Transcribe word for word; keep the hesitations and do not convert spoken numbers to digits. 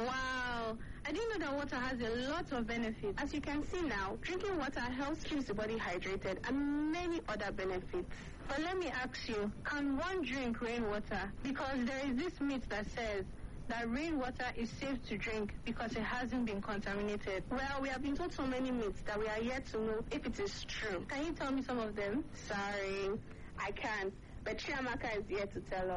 Wow! I didn't know that water has a lot of benefits. As you can see now, drinking water helps keep the body hydrated and many other benefits. But let me ask you, can one drink rainwater? Because there is this myth that says that rainwater is safe to drink because it hasn't been contaminated. Well, we have been told so many myths that we are yet to know if it is true. Can you tell me some of them? Sorry, I can't. But Chiamaka is here to tell us.